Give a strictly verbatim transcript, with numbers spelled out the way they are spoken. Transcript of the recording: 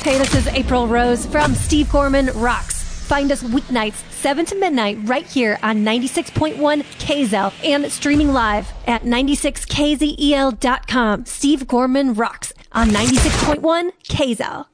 Hey, this is April Rose from Steve Gorman Rocks. Find us weeknights, seven to midnight, right here on ninety-six point one K Z L and streaming live at ninety-six K Z E L dot com. Steve Gorman Rocks on ninety-six point one K Z L.